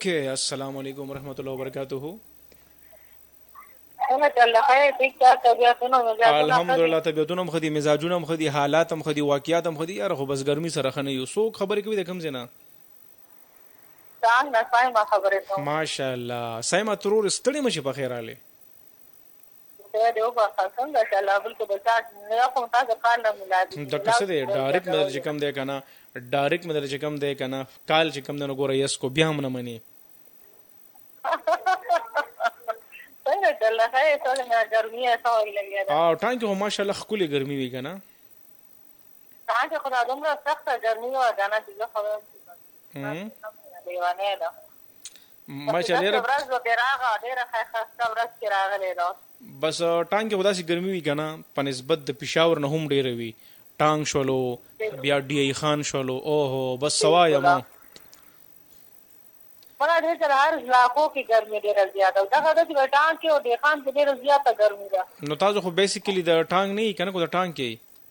اوکے السلام علیکم ورحمۃ اللہ وبرکاتہ. الحمدلله طبیعتونه هم خدي مزاجونه هم خدي حالات هم خدي واقعیات هم خدي یاره خو بس ګرمي سره خنه یو سو خبرې کوي د کم زنه څنګه سایما خبرې کوم ماشاءالله سایما ترور ستړي مشه په خیر आले ته دیو په څنګه چې الله بل کو بچا نه کوم تاسو کال نه ملادي د څه دی ډایرکټ مدر چې کم دی کنه ډایرکټ مدر چې کم دی کنه کال چې کم نه ګوره یس کو بیا هم نه مني څنګه الله خیر څنګه ګرمي اسوي لګیا ټانک هو ماشاءالله خولي ګرمي وی کنه څنګه خدای دومره سخت ګرمي و غانا چې خبره دیوانه ده ماشاءالله ورځ وګراغه ډیره خاصه ورځ کې راغله ده بس ټانک ودا سي ګرمي وی کنه په نسبت د پېښور نه هم ډیره وی ټانک شولو بیا ډی ای خان شولو اوهو بس سوا یم مړه دې تر هر علاقو کې ګرمي ډیره زیاته ده دا د ټانک او د خان کې ډیره زیاته ګرمي ده نو تاسو خو بیسیکلی د ټانک نه کنه کو د ټانک کې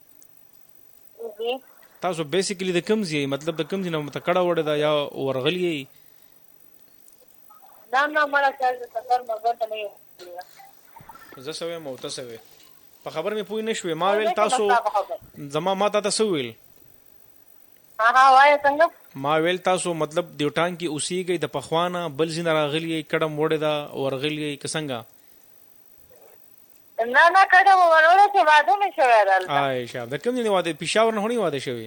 تاسو بیسیکلی د کمزې مطلب د کمزې نه متکړه وړه دا یا ورغلی دا نه مړه چې سفر مګر ته نه زه سوې موته سوې په خبر مې پوي نشوې ما ویل تاسو زما ما تاسو ویل ها وای څنګه ما ویل تاسو مطلب د ټانک کې اوسېږي د پخوانه بل زین راغلی کډم وړه دا ورغلی کسنګا نه کډم ورغلی چې واده نشوي راځي عائشہ د کوم دی واده پېښور نه هونی واده شوی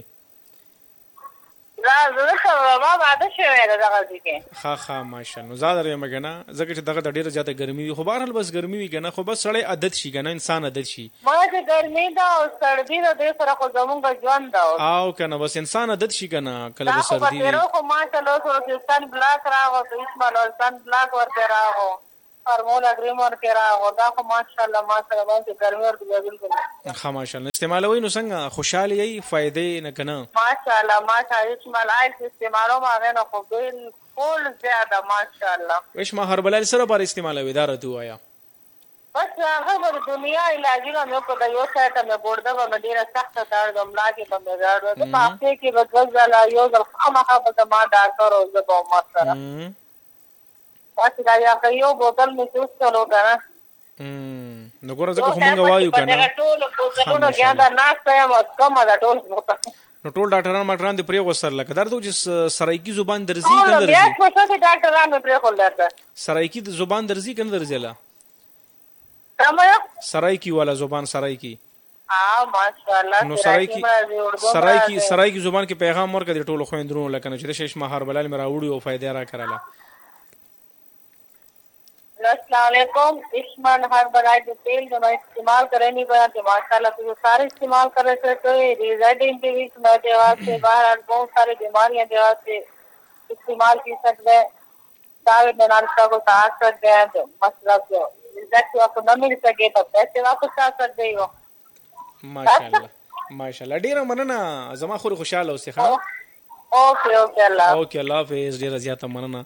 لا زه ما واده شوی دغه ځکه ها ماشاءالله نو زاد لري مګنه ځکه چې دغه ډیره زیاته ګرمي وي خو بهرحال بس ګرمي وي کنه خو بس سړی عادت شي کنه انسان عادت شي ما چې ګرمي دا او سردی دا د سره خو زمونږ ژوند دا او کنه بس انسان عادت شي کنه کله به سردی وي خو ماشاءالله سن بلاک راغو اسماعیل سن بلاک ورته راغو هارمون اګریمون کې راغو دا خو ماشاءالله باندې ګرمي ورته بالکل ها ماشاءالله استعمالوي نو څنګه خوشاله یي فائدې نه کنه ماشاءالله اسماعیل استعمالو ما نه خو بالکل زیاده ماشاءالله وش ما هربلال سره بار استعمالوي دارته وایا بس هغه د دنیا علاجونه مې په یو ساعت مې ګورده و مې ډیره سخت درد املا کې په مې درد په هفته کې بدل یو ځل خامخا به ما ډاکټر او زه به ما سره پاتې دا یو بوتل مې څوس کولو کنه نو ګوره ځکه خو مونږ وایو کنه ټول بوتلونه ګاندا ناشته یم کم دا ټول بوتل نو ټول ډاکټران ماټران دې پرې وسر لکه درته چې سرایکی زبان درځي کنه درځي بیا څه ډاکټران مې پرې کول درته سرایکی زبان درځي کنه درځي لا سرایکی والا زبان سرایکی ماشاءالله نو سرایکی زبان کې پیغام ورکړي ټول خويندرو لکه چې د شش مہر بلال میرا وړي او فائدې را کړاله السلام علیکم اسمان ہر بڑائی جو تیل جو استعمال کرے نہیں بنا تو ماشاءاللہ تو سارے استعمال کرے سے تو ریزلٹ انٹیویس میں دیوات سے باہر بہت سارے بیماریاں دیوات سے استعمال کی سکتے ہیں دعوت نانسا کو ساتھ سکتے ہیں تو مسئلہ جو رزلٹ آپ کو نہ مل سکے تو پیسے واپس آ سکتے ہو ماشاءاللہ ډیره مننه زما خو خوشاله اوسې ښه اوکے الله حافظ ډیره زیاته مننه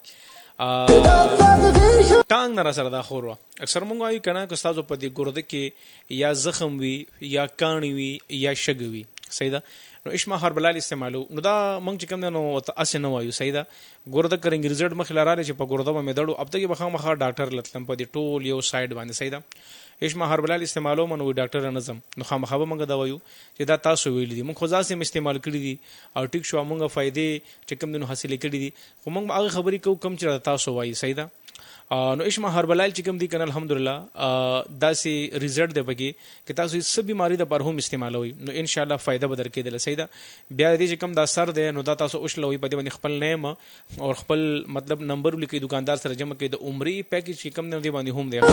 ټانګ نه سره دا خور اکثر مونږ وایو کنه که تاسو په دې ګرده کې یا زخم وي یا کانی وي یا شګ وي صحیح ده نو اشما هربلال استعمالو نو دا مونږ چې کوم نو اس نه وایو صحیح ده ګرده کرنګ رزلټ مخ لراله چې په ګرده باندې دړو اب ته بخا مخه ډاکټر لتلم په دې ټول یو سایډ باندې صحیح ده اشما هربلال استعمالو منو ډاکټر نظم نو خامخا به مونږ دا وایو چې دا تاسو ویل دي مونږ خو ځاسې استعمال کړی دي او ټیک شو مونږه فائدې چې کوم دنو حاصل کړی دي خو مونږ هغه خبرې کو کم چې تاسو وایي صحیح ده نو اشما هربلال چې کوم دي کنه الحمدلله داسې رزلټ دی بګي چې تاسو هیڅ بیماری د پر هم استعمالوي نو ان شاء الله فائدہ بدر کېدل صحیح ده بیا دې چې کوم دا سر دی نو دا تاسو اوښلوي په دې باندې خپل نیم او خپل مطلب نمبر لیکي دکاندار سره جمع کړي د عمرې پیکیج کې کوم دی باندې هم دی